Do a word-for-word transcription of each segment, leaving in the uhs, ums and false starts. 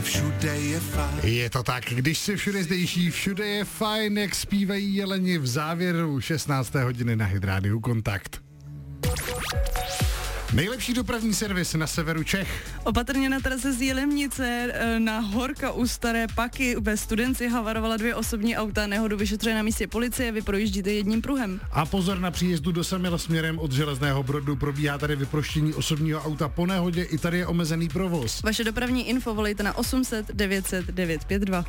všude je fajn. Je to tak, když se všude zdejší, všude je fajn, jak zpívají jeleni v závěru šestnácté hodiny na Hit Radio Kontakt. Nejlepší dopravní servis na severu Čech. Opatrně na trase z Jilemnice na Horka u Staré Paky ve Studenci havarovala dvě osobní auta, nehodu vyšetřuje na místě policie, vy projíždíte jedním pruhem. A pozor na příjezdu do Semila směrem od Železného Brodu, probíhá tady vyproštění osobního auta po nehodě, i tady je omezený provoz. Vaše dopravní info volejte na osm set devět set devět pět dva.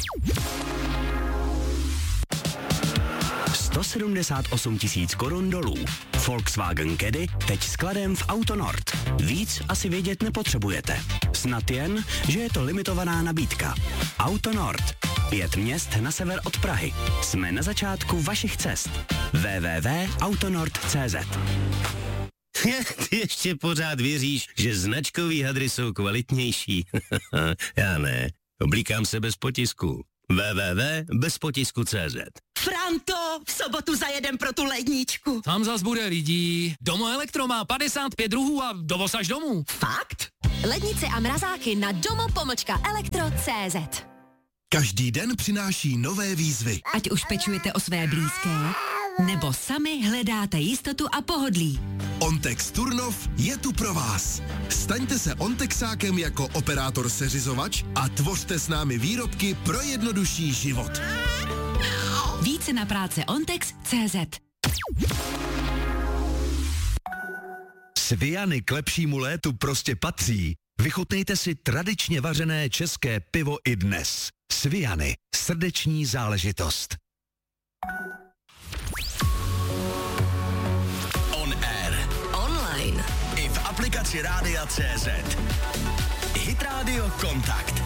sto sedmdesát osm tisíc korun dolů. Volkswagen Caddy teď skladem v Autonord. Víc asi vědět nepotřebujete. Snad jen, že je to limitovaná nabídka. Autonord. Pět měst na sever od Prahy. Jsme na začátku vašich cest. w w w tečka autonord tečka c z. Ty ještě pořád věříš, že značkový hadry jsou kvalitnější? Já ne. Oblíkám se bez potisku. w w w tečka bez potisku tečka c z. Franto, v sobotu zajedem pro tu ledničku. Tam zas bude lidí. Domo Elektro má padesát pět druhů a dovoz až domů. Fakt? Lednice a mrazáky na domo pomlčka elektro tečka cé zet. Každý den přináší nové výzvy. Ať už pečujete o své blízké, nebo sami hledáte jistotu a pohodlí. Ontex Turnov je tu pro vás. Staňte se Ontexákem jako operátor seřizovač a tvořte s námi výrobky pro jednodušší život. Více na práce ontex tečka cé zet. Sviany k lepšímu létu prostě patří. Vychutnejte si tradičně vařené české pivo i dnes. Sviany, srdeční záležitost. On air. Online. I v aplikaci Rádia tečka cé zet. Hit Radio Kontakt.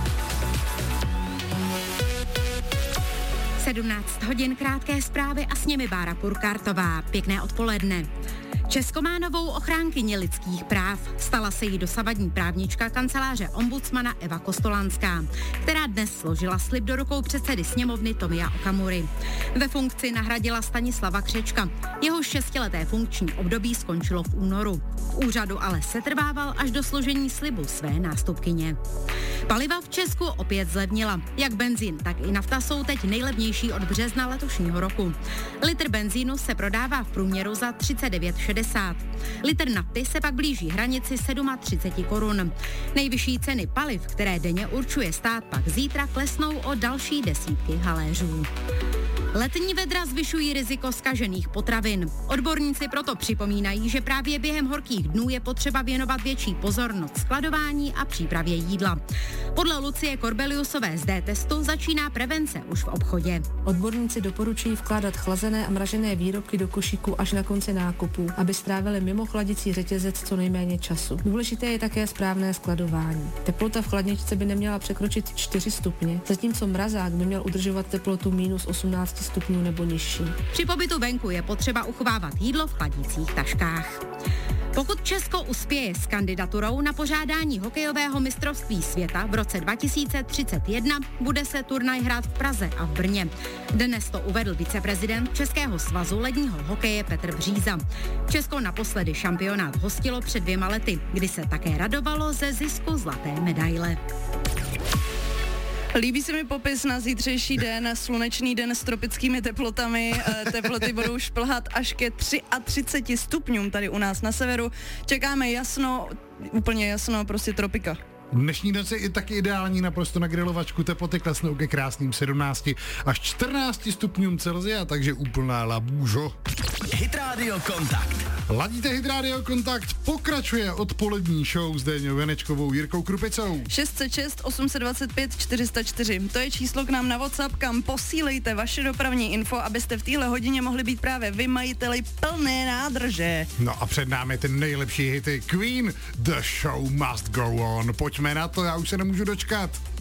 sedmnáct hodin, krátké zprávy a s nimi Bára Purkartová. Pěkné odpoledne. Česko má novou ochránkyni lidských práv. Stala se jí dosavadní právnička kanceláře ombudsmana Eva Kostolanská, která dnes složila slib do rukou předsedy sněmovny Tomia Okamury. Ve funkci nahradila Stanislava Křečka. Jeho šestileté funkční období skončilo v únoru. V úřadu ale setrvával až do složení slibu své nástupkyně. Paliva v Česku opět zlevnila. Jak benzín, tak i nafta jsou teď nejlevnější od března letošního roku. Litr benzínu se prodává v průměru za třicet devět šedesát. Litr nafty se pak blíží hranici třicet sedm korun. Nejvyšší ceny paliv, které denně určuje stát, pak zítra klesnou o další desítky haléřů. Letní vedra zvyšují riziko zkažených potravin. Odborníci proto připomínají, že právě během horkých dnů je potřeba věnovat větší pozornost skladování a přípravě jídla. Podle Lucie Korbeliusové z D-testu začíná prevence už v obchodě. Odborníci doporučují vkládat chlazené a mražené výrobky do košíku až na konci nákupu, aby strávili mimo chladicí řetězec co nejméně času. Důležité je také správné skladování. Teplota v chladničce by neměla překročit čtyři stupně, zatímco mrazák by měl udržovat teplotu minus osmnáct stupňů nebo nižší. Při pobytu venku je potřeba uchovávat jídlo v chladících taškách. Pokud Česko uspěje s kandidaturou na pořádání hokejového mistrovství světa v roce dva tisíce třicet jedna, bude se turnaj hrát v Praze a v Brně. Dnes to uvedl viceprezident Českého svazu ledního hokeje Petr Bříza. Česko naposledy šampionát hostilo před dvěma lety, kdy se také radovalo ze zisku zlaté medaile. Líbí se mi popis na zítřejší den, slunečný den s tropickými teplotami. Teploty budou šplhat až ke třiceti třemi stupňům tady u nás na severu. Čekáme jasno, úplně jasno, prostě tropika. Dnešní noc je i taky ideální naprosto na grilovačku, teploty klesnou ke krásným sedmnácti až čtrnácti stupňům Celsia, takže úplná labůžo. Hit Radio Kontakt. Ladíte Hit Radio Kontakt, pokračuje odpolední show s Déňou Janečkovou, Jirkou Krupicou. šest set šest osm dva pět čtyři nula čtyři, to je číslo k nám na WhatsApp, kam posílejte vaše dopravní info, abyste v téhle hodině mohli být právě vy majiteli plné nádrže. No a před námi ty nejlepší hity Queen, The Show Must Go On. Pojďme na to, já už se nemůžu dočkat.